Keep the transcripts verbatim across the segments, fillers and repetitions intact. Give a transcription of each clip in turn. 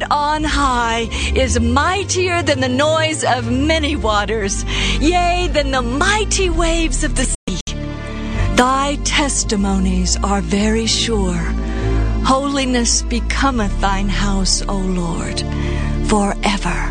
God on high is mightier than the noise of many waters, yea, than the mighty waves of the sea. Thy testimonies are very sure. Holiness becometh thine house, O Lord, forever.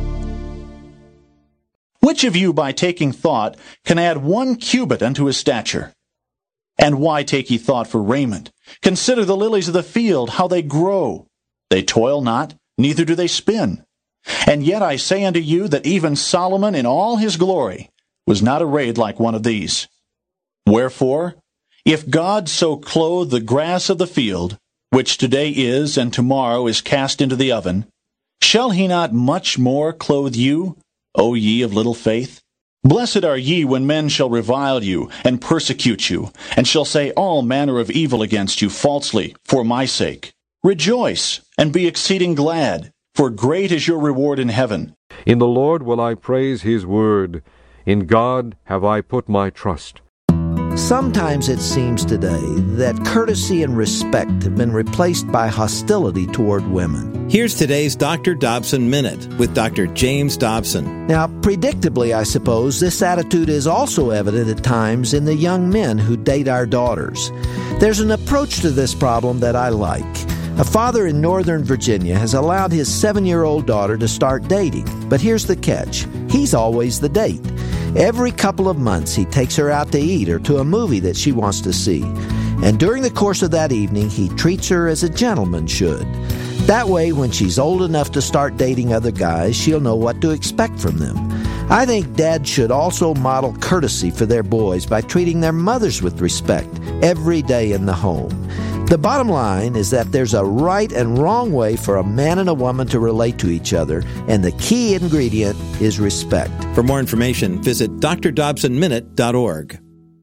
Which of you, by taking thought, can add one cubit unto his stature? And why take ye thought for raiment? Consider the lilies of the field, how they grow. They toil not, neither do they spin. And yet I say unto you that even Solomon in all his glory was not arrayed like one of these. Wherefore, if God so clothe the grass of the field, which today is and tomorrow is cast into the oven, shall he not much more clothe you, O ye of little faith? Blessed are ye when men shall revile you, and persecute you, and shall say all manner of evil against you falsely, for my sake. Rejoice, and be exceeding glad, for great is your reward in heaven. In the Lord will I praise his word. In God have I put my trust. Sometimes it seems today that courtesy and respect have been replaced by hostility toward women. Here's today's Doctor Dobson Minute with Doctor James Dobson. Now, predictably, I suppose, this attitude is also evident at times in the young men who date our daughters. There's an approach to this problem that I like. A father in Northern Virginia has allowed his seven-year-old daughter to start dating. But here's the catch. He's always the date. Every couple of months, he takes her out to eat or to a movie that she wants to see. And during the course of that evening, he treats her as a gentleman should. That way, when she's old enough to start dating other guys, she'll know what to expect from them. I think dads should also model courtesy for their boys by treating their mothers with respect every day in the home. The bottom line is that there's a right and wrong way for a man and a woman to relate to each other, and the key ingredient is respect. For more information, visit d r dobson minute dot org.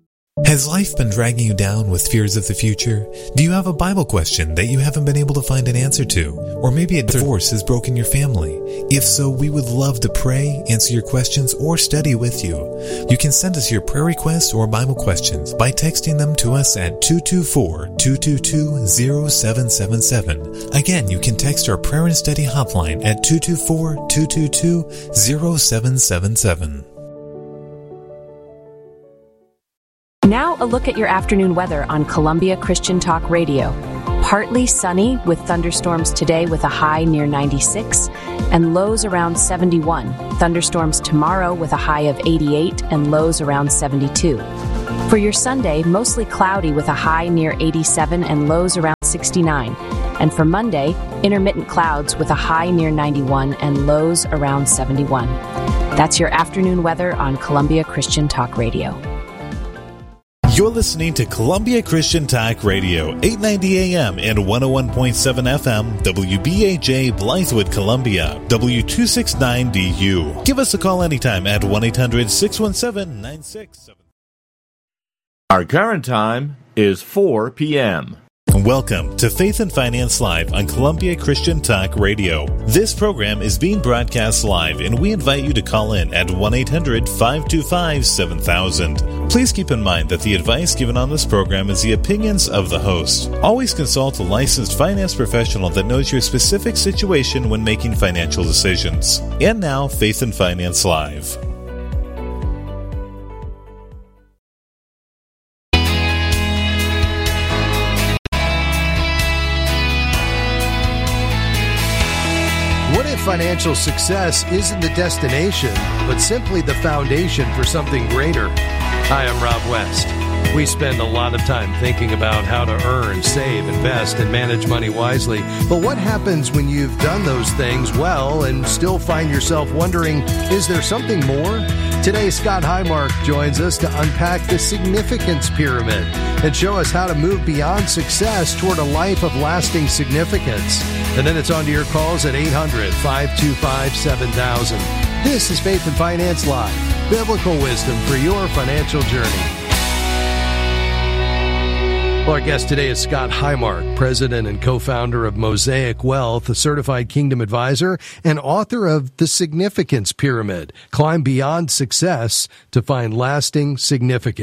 Has life been dragging you down with fears of the future? Do you have a Bible question that you haven't been able to find an answer to? Or maybe a divorce has broken your family? If so, we would love to pray, answer your questions, or study with you. You can send us your prayer requests or Bible questions by texting them to us at two two four, two two two, zero seven seven seven. Again, you can text our prayer and study hotline at two two four, two two two, zero seven seven seven. Now a look at your afternoon weather on Columbia Christian Talk Radio. Partly sunny with thunderstorms today with a high near ninety-six and lows around seventy-one. Thunderstorms tomorrow with a high of eighty-eight and lows around seventy-two. For your Sunday, mostly cloudy with a high near eighty-seven and lows around sixty-nine. And for Monday, intermittent clouds with a high near ninety-one and lows around seventy-one. That's your afternoon weather on Columbia Christian Talk Radio. You're listening to Columbia Christian Talk Radio, eight ninety A M and one oh one point seven F M, W B A J, Blythewood, Columbia, W two sixty-nine D U. Give us a call anytime at one eight hundred, six one seven, nine six seven. Our current time is four p.m. Welcome to Faith and Finance Live on Columbia Christian Talk Radio. This program is being broadcast live, and we invite you to call in at one eight hundred, five two five, seven thousand. Please keep in mind that the advice given on this program is the opinions of the host. Always consult a licensed finance professional that knows your specific situation when making financial decisions. And now, Faith and Finance Live. Financial success isn't the destination, but simply the foundation for something greater. Hi, I'm Rob West. We spend a lot of time thinking about how to earn, save, invest, and manage money wisely. But what happens when you've done those things well and still find yourself wondering, is there something more? Today, Scott Highmark joins us to unpack the significance pyramid and show us how to move beyond success toward a life of lasting significance. And then it's on to your calls at eight hundred, five two five, seven thousand. This is Faith and Finance Live, biblical wisdom for your financial journey. Well, our guest today is Scott Highmark, president and co-founder of Mosaic Wealth, a certified Kingdom advisor, and author of The Significance Pyramid, Climb Beyond Success to Find Lasting Significance.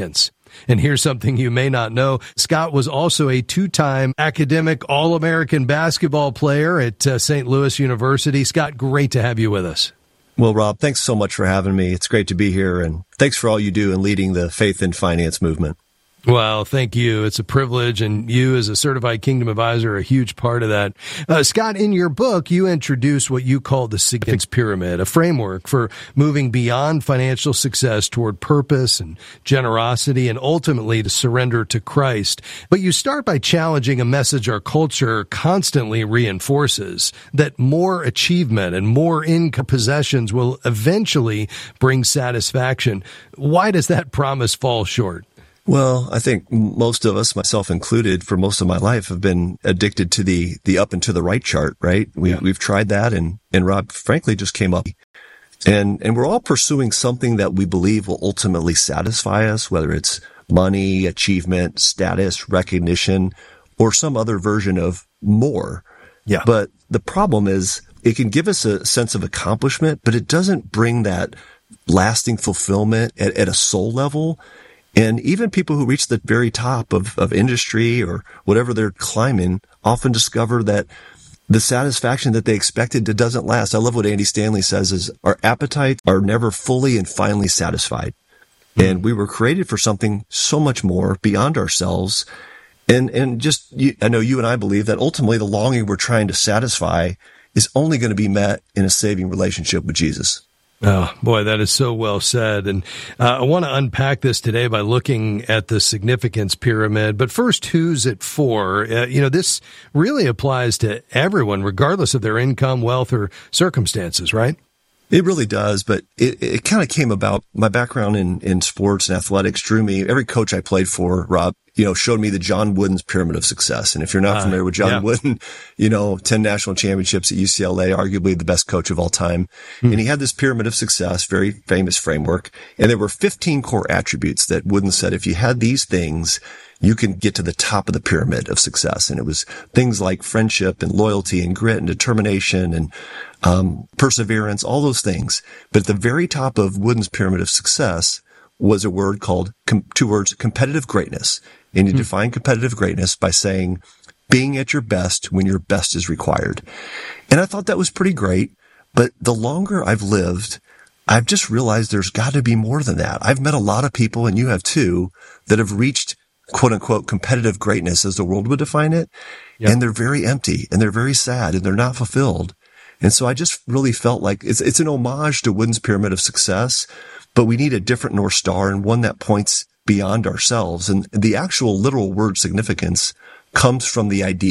And here's something you may not know. Scott was also a two-time academic All-American basketball player at uh, Saint Louis University. Scott, great to have you with us. Well, Rob, thanks so much for having me. It's great to be here, and thanks for all you do in leading the faith and finance movement. Well, thank you. It's a privilege, and you as a certified Kingdom Advisor are a huge part of that. Uh, Scott, in your book, you introduce what you call the Significance Pyramid, a framework for moving beyond financial success toward purpose and generosity and ultimately to surrender to Christ. But you start by challenging a message our culture constantly reinforces, that more achievement and more income possessions will eventually bring satisfaction. Why does that promise fall short? Well, I think most of us, myself included, for most of my life have been addicted to the, the up and to the right chart, right? We, yeah. We've tried that, and, and Rob, frankly, just came up. And, and we're all pursuing something that we believe will ultimately satisfy us, whether it's money, achievement, status, recognition, or some other version of more. Yeah. But the problem is it can give us a sense of accomplishment, but it doesn't bring that lasting fulfillment at, at a soul level. And even people who reach the very top of, of industry or whatever they're climbing often discover that the satisfaction that they expected doesn't last. I love what Andy Stanley says is our appetites are never fully and finally satisfied. Mm-hmm. And we were created for something so much more beyond ourselves. And, and just, you, I know you and I believe that ultimately the longing we're trying to satisfy is only going to be met in a saving relationship with Jesus. Oh, boy, that is so well said. And uh, I want to unpack this today by looking at the significance pyramid. But first, who's it for? Uh, you know, this really applies to everyone, regardless of their income, wealth, or circumstances, right? It really does, but it, it kind of came about. My background in, in sports and athletics drew me. Every coach I played for, Rob, you know, showed me the John Wooden's pyramid of success. And if you're not uh, familiar with John yeah. Wooden, you know, ten national championships at U C L A, arguably the best coach of all time. Hmm. And he had this pyramid of success, very famous framework. And there were fifteen core attributes that Wooden said, if you had these things, you can get to the top of the pyramid of success. And it was things like friendship and loyalty and grit and determination and um perseverance, all those things. But at the very top of Wooden's pyramid of success was a word called, com- two words, competitive greatness. And you mm-hmm. define competitive greatness by saying being at your best when your best is required. And I thought that was pretty great. But the longer I've lived, I've just realized there's got to be more than that. I've met a lot of people, and you have too, that have reached quote unquote competitive greatness as the world would define it. Yep. And they're very empty and they're very sad and they're not fulfilled. And so I just really felt like it's, it's an homage to Wooden's pyramid of success, but we need a different North Star and one that points beyond ourselves. And the actual literal word significance comes from the idea